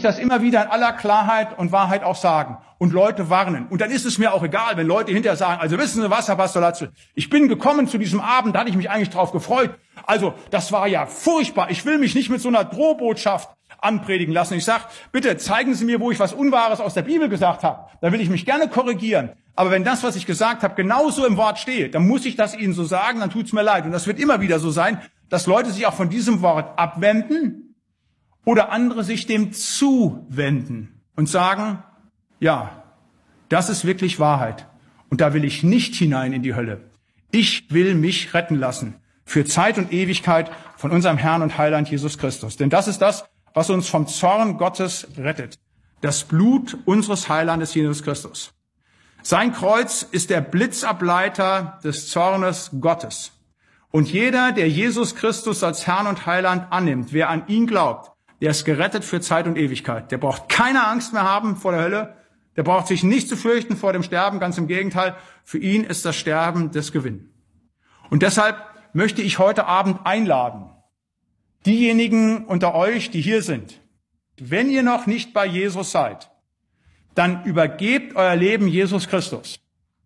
das immer wieder in aller Klarheit und Wahrheit auch sagen und Leute warnen. Und dann ist es mir auch egal, wenn Leute hinterher sagen, also wissen Sie was, Herr Pastor Latzel, ich bin gekommen zu diesem Abend, da hatte ich mich eigentlich drauf gefreut. Also das war ja furchtbar. Ich will mich nicht mit so einer Drohbotschaft anpredigen lassen. Ich sage, bitte zeigen Sie mir, wo ich was Unwahres aus der Bibel gesagt habe. Da will ich mich gerne korrigieren. Aber wenn das, was ich gesagt habe, genauso im Wort steht, dann muss ich das Ihnen so sagen, dann tut's mir leid. Und das wird immer wieder so sein, dass Leute sich auch von diesem Wort abwenden oder andere sich dem zuwenden und sagen, ja, das ist wirklich Wahrheit. Und da will ich nicht hinein in die Hölle. Ich will mich retten lassen für Zeit und Ewigkeit von unserem Herrn und Heiland Jesus Christus. Denn das ist das, was uns vom Zorn Gottes rettet. Das Blut unseres Heilandes Jesus Christus. Sein Kreuz ist der Blitzableiter des Zornes Gottes. Und jeder, der Jesus Christus als Herrn und Heiland annimmt, wer an ihn glaubt, der ist gerettet für Zeit und Ewigkeit. Der braucht keine Angst mehr haben vor der Hölle. Der braucht sich nicht zu fürchten vor dem Sterben. Ganz im Gegenteil, für ihn ist das Sterben das Gewinn. Und deshalb möchte ich heute Abend einladen, diejenigen unter euch, die hier sind, wenn ihr noch nicht bei Jesus seid, dann übergebt euer Leben Jesus Christus.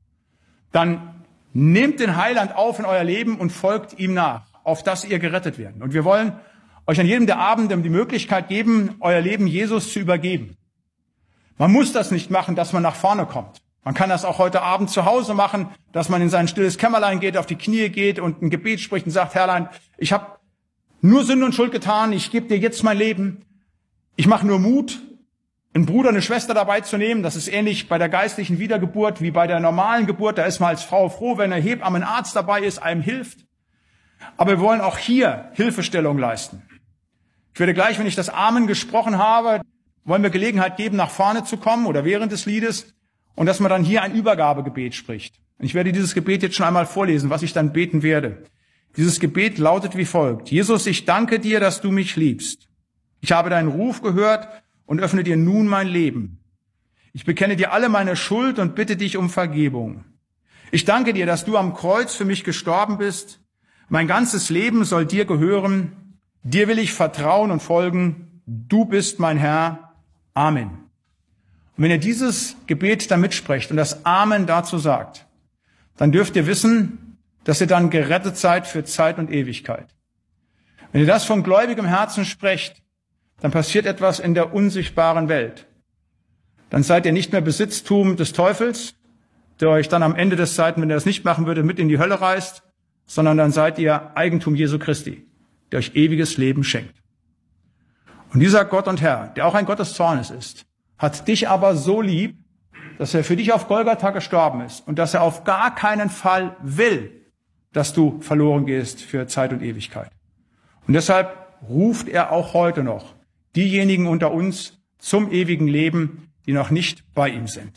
Dann nehmt den Heiland auf in euer Leben und folgt ihm nach, auf dass ihr gerettet werdet. Und wir wollen euch an jedem der Abende die Möglichkeit geben, euer Leben Jesus zu übergeben. Man muss das nicht machen, dass man nach vorne kommt. Man kann das auch heute Abend zu Hause machen, dass man in sein stilles Kämmerlein geht, auf die Knie geht und ein Gebet spricht und sagt, Herrlein, ich habe nur Sünde und Schuld getan, ich gebe dir jetzt mein Leben. Ich mache nur Mut, einen Bruder, eine Schwester dabei zu nehmen. Das ist ähnlich bei der geistlichen Wiedergeburt wie bei der normalen Geburt. Da ist man als Frau froh, wenn ein Hebamme, ein Arzt dabei ist, einem hilft. Aber wir wollen auch hier Hilfestellung leisten. Ich werde gleich, wenn ich das Amen gesprochen habe, wollen wir Gelegenheit geben, nach vorne zu kommen oder während des Liedes und dass man dann hier ein Übergabegebet spricht. Und ich werde dieses Gebet jetzt schon einmal vorlesen, was ich dann beten werde. Dieses Gebet lautet wie folgt. Jesus, ich danke dir, dass du mich liebst. Ich habe deinen Ruf gehört und öffne dir nun mein Leben. Ich bekenne dir alle meine Schuld und bitte dich um Vergebung. Ich danke dir, dass du am Kreuz für mich gestorben bist. Mein ganzes Leben soll dir gehören. Dir will ich vertrauen und folgen. Du bist mein Herr. Amen. Und wenn ihr dieses Gebet da mitsprecht und das Amen dazu sagt, dann dürft ihr wissen, dass ihr dann gerettet seid für Zeit und Ewigkeit. Wenn ihr das von gläubigem Herzen sprecht, dann passiert etwas in der unsichtbaren Welt. Dann seid ihr nicht mehr Besitztum des Teufels, der euch dann am Ende des Zeiten, wenn er das nicht machen würde, mit in die Hölle reißt, sondern dann seid ihr Eigentum Jesu Christi, der euch ewiges Leben schenkt. Und dieser Gott und Herr, der auch ein Gott des Zornes ist, hat dich aber so lieb, dass er für dich auf Golgatha gestorben ist und dass er auf gar keinen Fall will, dass du verloren gehst für Zeit und Ewigkeit. Und deshalb ruft er auch heute noch diejenigen unter uns zum ewigen Leben, die noch nicht bei ihm sind.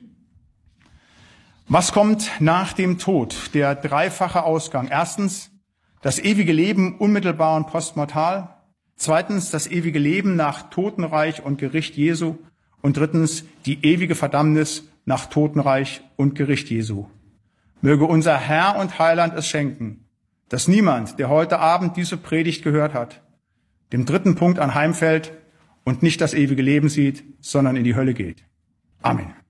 Was kommt nach dem Tod? Der dreifache Ausgang. Erstens, das ewige Leben unmittelbar und postmortal. Zweitens, das ewige Leben nach Totenreich und Gericht Jesu. Und drittens, die ewige Verdammnis nach Totenreich und Gericht Jesu. Möge unser Herr und Heiland es schenken, dass niemand, der heute Abend diese Predigt gehört hat, dem dritten Punkt anheimfällt und nicht das ewige Leben sieht, sondern in die Hölle geht. Amen.